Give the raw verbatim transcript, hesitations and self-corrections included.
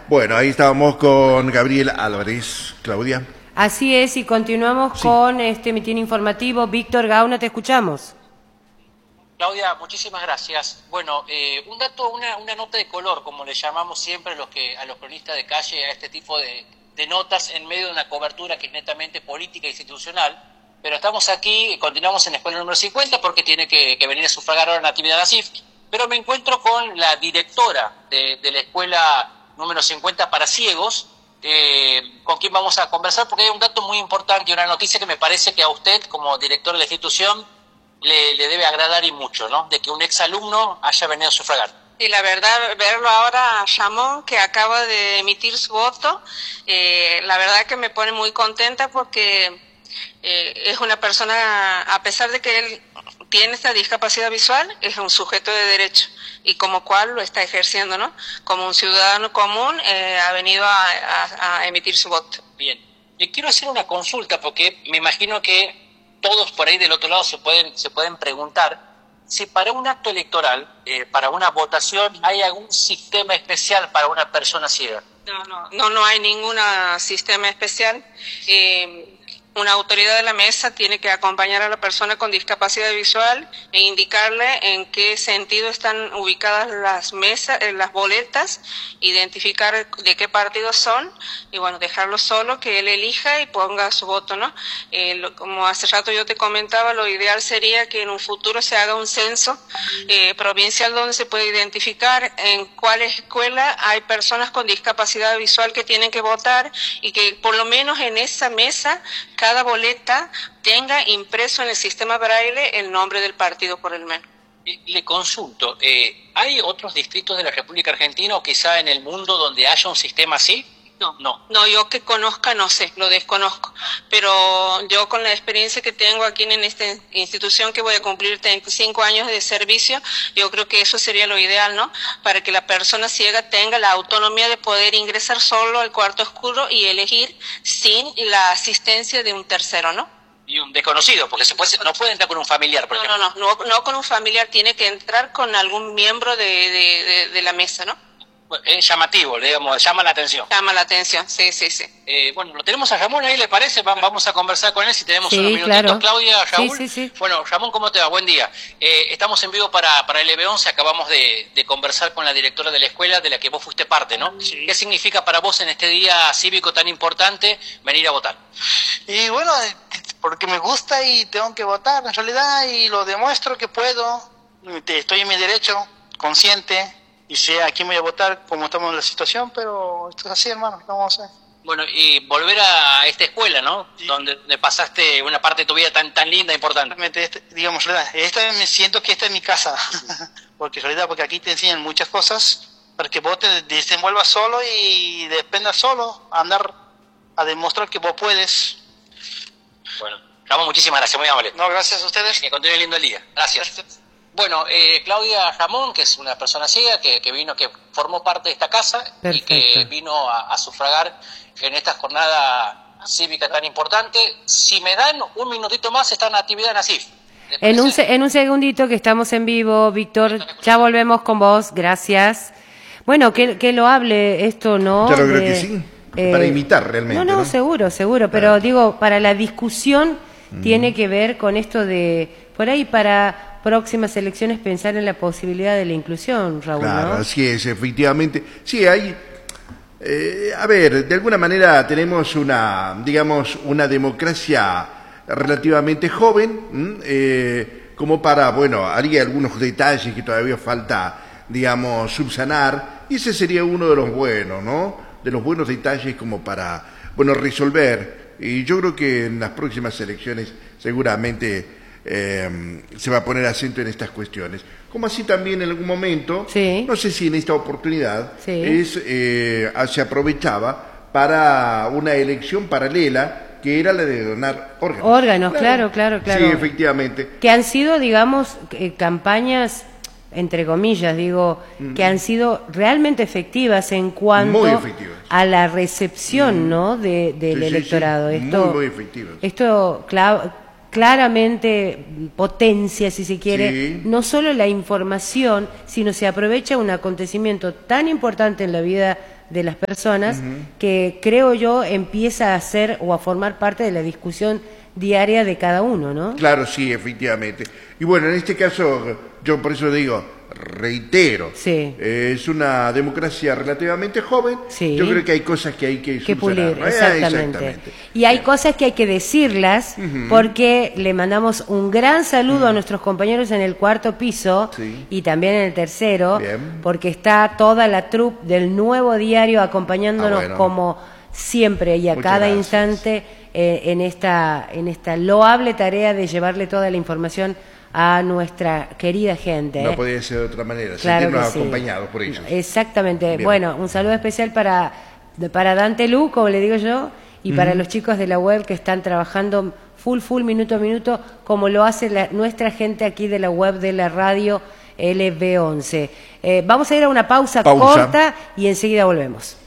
Bueno, ahí estábamos con Gabriel Álvarez. Claudia. Así es, y continuamos sí. con este mitin informativo. Víctor Gauna, te escuchamos. Claudia, muchísimas gracias. Bueno, eh, un dato, una, una nota de color, como le llamamos siempre a los, que, a los cronistas de calle, a este tipo de, de notas en medio de una cobertura que es netamente política e institucional. Pero estamos aquí, continuamos en la escuela número cincuenta porque tiene que, que venir a sufragar ahora Natividad Nasif. Pero me encuentro con la directora de, de la escuela número cincuenta para ciegos, eh, con quien vamos a conversar porque hay un dato muy importante y una noticia que me parece que a usted, como director de la institución, le, le debe agradar y mucho, ¿no? De que un exalumno haya venido a sufragar. Y la verdad, verlo ahora a Ramón, que acaba de emitir su voto, eh, la verdad que me pone muy contenta porque eh, es una persona, a pesar de que él tiene esta discapacidad visual, es un sujeto de derecho y como cual lo está ejerciendo, ¿no? Como un ciudadano común eh, ha venido a, a, a emitir su voto. Bien, le quiero hacer una consulta porque me imagino que todos por ahí del otro lado se pueden, se pueden preguntar si para un acto electoral, eh, para una votación, hay algún sistema especial para una persona ciega. No, no, no, no hay ningún sistema especial. Eh, Una autoridad de la mesa tiene que acompañar a la persona con discapacidad visual e indicarle en qué sentido están ubicadas las mesas, las boletas, identificar de qué partido son y bueno, dejarlo solo, que él elija y ponga su voto, ¿no? Eh, lo, como hace rato yo te comentaba, lo ideal sería que en un futuro se haga un censo eh, provincial donde se puede identificar en cuál escuela hay personas con discapacidad visual que tienen que votar y que por lo menos en esa mesa cada boleta tenga impreso en el sistema braille el nombre del partido por el menos. Le consulto, eh, ¿hay otros distritos de la República Argentina o quizá en el mundo donde haya un sistema así? No, no, no, yo que conozca no sé, lo desconozco, pero yo con la experiencia que tengo aquí en esta institución que voy a cumplir cinco años de servicio, yo creo que eso sería lo ideal, ¿no? Para que la persona ciega tenga la autonomía de poder ingresar solo al cuarto oscuro y elegir sin la asistencia de un tercero, ¿no? Y un desconocido, porque se puede, no puede entrar con un familiar, por no, ejemplo. No, no, no, no con un familiar, tiene que entrar con algún miembro de, de, de, de la mesa, ¿no? Es llamativo, digamos, llama la atención. Llama la atención, sí, sí, sí. Eh, bueno, lo tenemos a Ramón ahí, ¿le parece? Vamos a conversar con él si tenemos sí, unos minutitos. Claro. Claudia, Raúl. Sí, sí, sí. Bueno, Ramón, ¿cómo te va? Buen día. Eh, estamos en vivo para, para L B once, acabamos de, de conversar con la directora de la escuela de la que vos fuiste parte, ¿no? Sí. ¿Qué significa para vos en este día cívico tan importante venir a votar? Y bueno, porque me gusta y tengo que votar en realidad y lo demuestro que puedo, estoy en mi derecho, consciente. Y sé a quién voy a votar, como estamos en la situación, pero esto es así, hermano, ¿qué vamos a hacer? Bueno, y volver a esta escuela, ¿no? Sí. Donde, donde pasaste una parte de tu vida tan tan linda e importante. Realmente, este, digamos, esta, me siento que esta es mi casa, porque en realidad, porque aquí te enseñan muchas cosas, para que vos te desenvuelvas solo y dependas solo, a andar a demostrar que vos puedes. Bueno, Ramón, muchísimas gracias, muy amable. No, gracias a ustedes. Que continúe lindo el día. Gracias. Gracias. Bueno, eh, Claudia Ramón, que es una persona ciega, que, que vino, que formó parte de esta casa. Perfecto. Y que vino a, a sufragar en esta jornada cívica tan importante. Si me dan un minutito más, está Natividad Nasif. En un, en un segundito que estamos en vivo, Víctor, ya volvemos con vos, gracias. Bueno, que, que lo hable esto, ¿no? Yo creo que sí, eh, para imitar realmente. No, no, ¿no? seguro, seguro, pero claro. Digo, para la discusión mm. tiene que ver con esto de, por ahí para próximas elecciones pensar en la posibilidad de la inclusión, Raúl, claro, ¿no? Así es, efectivamente. Sí, hay, eh, a ver, de alguna manera tenemos una, digamos, una democracia relativamente joven, eh, como para, bueno, haría algunos detalles que todavía falta, digamos, subsanar, y ese sería uno de los buenos, ¿no? De los buenos detalles como para, bueno, resolver, y yo creo que en las próximas elecciones seguramente Eh, se va a poner acento en estas cuestiones, como así también en algún momento, sí. no sé si en esta oportunidad, sí. es, eh, se aprovechaba para una elección paralela que era la de donar órganos. Órganos, claro, claro, claro. Sí, efectivamente. Que han sido, digamos, eh, campañas, entre comillas, digo, mm. que han sido realmente efectivas en cuanto muy efectivas. a la recepción, mm. ¿no? de, del sí, electorado. Sí, sí. Esto, muy, muy efectivas. Esto, claro, claramente potencia, si se quiere, sí. no solo la información, sino se aprovecha un acontecimiento tan importante en la vida de las personas, uh-huh. que creo yo empieza a ser o a formar parte de la discusión diaria de cada uno, ¿no? Claro, sí, efectivamente. Y bueno, en este caso, yo por eso digo, reitero, sí. eh, es una democracia relativamente joven, sí. yo creo que hay cosas que hay que, que pulir, ¿no? exactamente. Eh, exactamente. Y hay cosas que hay que decirlas, uh-huh. porque le mandamos un gran saludo uh-huh. a nuestros compañeros en el cuarto piso, sí. y también en el tercero, bien. Porque está toda la troupe del Nuevo Diario acompañándonos ah, bueno. como siempre y a Muchas cada gracias. instante eh, en esta en esta loable tarea de llevarle toda la información a nuestra querida gente. No ¿eh? podía ser de otra manera, claro sentirnos sí. acompañados por ellos. Exactamente. Bien. Bueno, un saludo especial para, para Dante Lu, como le digo yo, y uh-huh. para los chicos de la web que están trabajando full, full, minuto a minuto, como lo hace la, nuestra gente aquí de la web de la radio L B once. Eh, vamos a ir a una pausa, pausa corta y enseguida volvemos.